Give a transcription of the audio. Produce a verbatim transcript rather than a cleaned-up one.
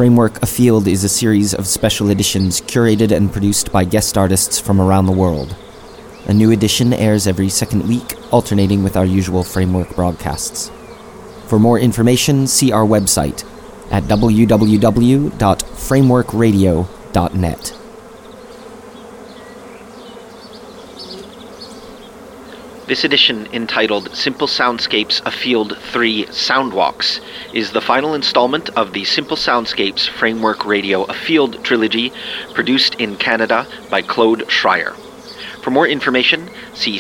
Framework Afield is a series of special editions curated and produced by guest artists from around the world. A new edition airs every second week, alternating with our usual Framework broadcasts. For more information, see our website at w w w dot framework radio dot net. This edition, entitled Simple Soundscapes Afield three Soundwalks, is the final installment of the Simple Soundscapes Framework Radio Afield trilogy, produced in Canada by Claude Schreier. For more information,